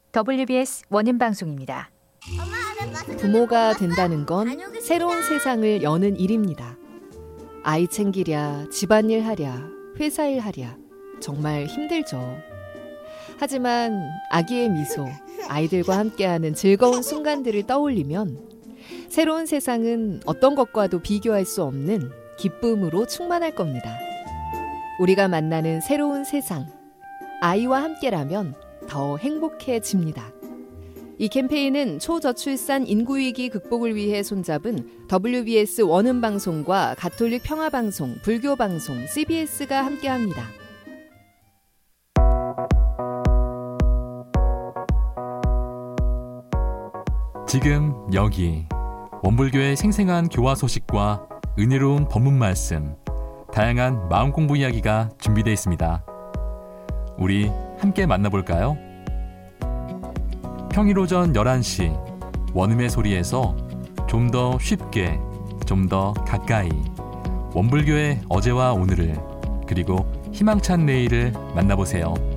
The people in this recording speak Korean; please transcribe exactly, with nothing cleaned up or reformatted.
더블유비에스 원음 방송입니다. 부모가 된다는 건 새로운 세상을 여는 일입니다. 아이 챙기랴, 집안일 하랴, 회사일 하랴, 정말 힘들죠. 하지만 아기의 미소, 아이들과 함께하는 즐거운 순간들을 떠올리면 새로운 세상은 어떤 것과도 비교할 수 없는 기쁨으로 충만할 겁니다. 우리가 만나는 새로운 세상, 아이와 함께라면 더 행복해집니다. 이 캠페인은 초저출산 인구위기 극복을 위해 손잡은 더블유비에스 원음방송과 가톨릭 평화방송, 불교방송, 씨비에스가 함께합니다. 지금 여기 원불교의 생생한 교화 소식과 은혜로운 법문 말씀, 다양한 마음 공부 이야기가 준비되어 있습니다. 우리 함께 만나볼까요? 평일 오전 열한 시 원음의 소리에서 좀 더 쉽게, 좀 더 가까이 원불교의 어제와 오늘을, 그리고 희망찬 내일을 만나보세요.